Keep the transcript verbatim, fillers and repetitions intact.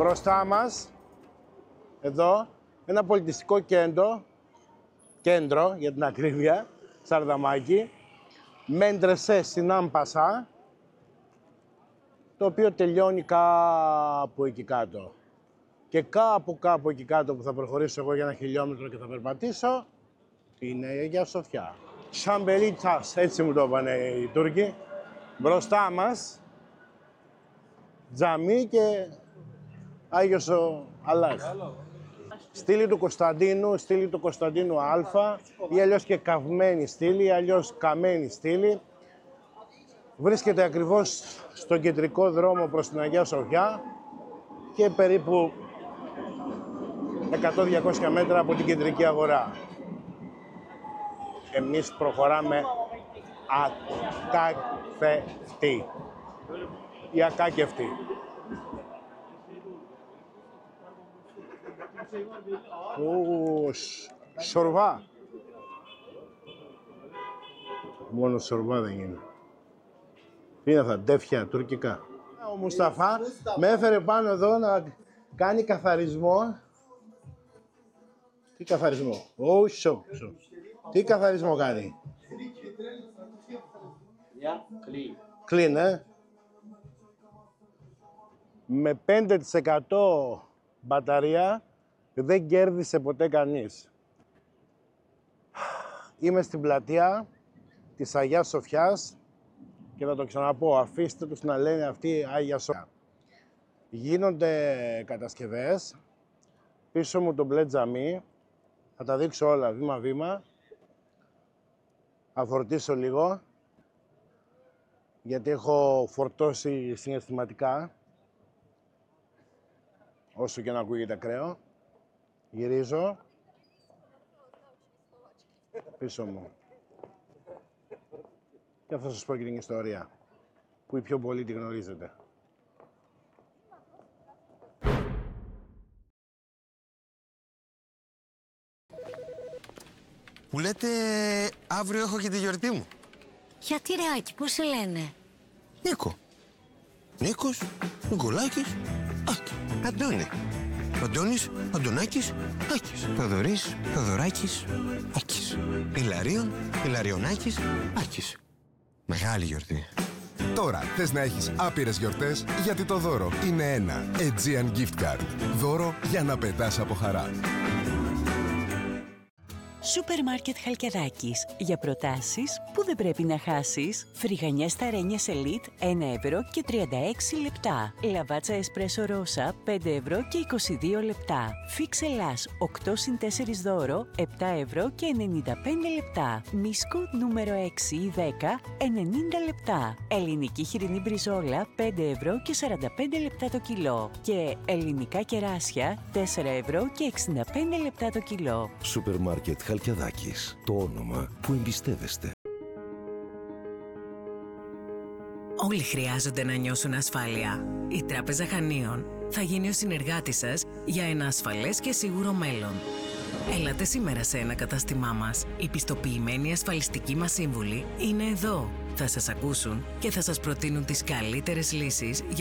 Μπροστά μας, εδώ, ένα πολιτιστικό κέντρο, κέντρο για την ακρίβεια, Σαρδαμάκι, με εντρεσέ στην Άμπασα, το οποίο τελειώνει κάπου εκεί κάτω. Και κάπου κάπου εκεί κάτω που θα προχωρήσω εγώ για ένα χιλιόμετρο και θα περπατήσω, είναι η Αγία Σοφιά. Σαμπελίτσας, έτσι μου το είπανε οι Τούρκοι. Μπροστά μας, τζαμί και Άγιος ο Αλλάς. Στήλη του Κωνσταντίνου, στήλη του Κωνσταντίνου Α, ή αλλιώς και καυμένη στήλη, ή αλλιώς καμένη στήλη. Βρίσκεται ακριβώς στον κεντρικό δρόμο προς την Αγία Σοφιά και περίπου εκατό με διακόσια μέτρα από την κεντρική αγορά. Εμείς προχωράμε ακάκευτοι. Ή ακάκευτοι. Ου, σορβά. Μόνο σορβά δεν είναι. Τι είναι αυτά, ντέφια τουρκικά. Ο Μουσταφά με έφερε πάνω εδώ να κάνει καθαρισμό. Τι καθαρισμό, ω, σο, σο. Τι καθαρισμό κάνει. Clean, ε. Με πέντε τοις εκατό μπαταρία δεν κέρδισε ποτέ κανείς. Είμαι στην πλατεία της Αγιάς Σοφιάς και θα το ξαναπώ, αφήστε τους να λένε αυτή Άγια Σοφιά. Γίνονται κατασκευές, πίσω μου το μπλε τζαμί, θα τα δείξω όλα βήμα-βήμα. Θα φορτίσω λίγο, γιατί έχω φορτώσει συναισθηματικά, όσο και να ακούγεται ακραίο. Γυρίζω, πίσω μου. Και θα σας πω και την ιστορία, που οι πιο πολλοί τη γνωρίζετε. Που λέτε, αύριο έχω και τη γιορτή μου. Γιατί ρε Άκη, πώς σε λένε? Νίκο. Νίκος, Νικολάκης, Άκη. Αντώνη. Αντώνης, Αντωνάκης, Άκης. Θοδωρής, Θοδωράκης, Άκης. Ηλαρίων, Ηλαριονάκης, Άκης. Μεγάλη γιορτή. Τώρα θες να έχεις άπειρες γιορτές, γιατί το δώρο είναι ένα Aegean Gift Card. Δώρο για να πετάς από χαρά. Σούπερ Μάρκετ Χαλκιδάκης. Για προτάσεις που δεν πρέπει να χάσεις. Φρυγανιές Ταρένιας Elite ένα ευρώ και τριάντα έξι λεπτά. Λαβάτσα Εσπρέσο Ρώσα πέντε ευρώ και είκοσι δύο λεπτά. Φίξ Ελλάς οκτώ συν τέσσερα δώρο επτά ευρώ και ενενήντα πέντε λεπτά. Μίσκο νούμερο έξι ή δέκα ενενήντα λεπτά. Ελληνική χοιρινή μπριζόλα πέντε ευρώ και σαράντα πέντε λεπτά το κιλό. Και ελληνικά κεράσια τέσσερα ευρώ και εξήντα πέντε λεπτά το κιλό. Σούπερ Μάρκετ Χαλκιδάκης, το όνομα που εμπιστεύεστε. Όλοι χρειάζονται να νιώσουν ασφάλεια. Η Τράπεζα Χανίων θα γίνει ο συνεργάτης σας για ένα ασφαλές και σίγουρο μέλλον. Έλατε σήμερα σε ένα κατάστημά μας. Οι πιστοποιημένοι ασφαλιστικοί μας σύμβουλοι είναι εδώ. Θα σας ακούσουν και θα σας προτείνουν τις καλύτερες λύσεις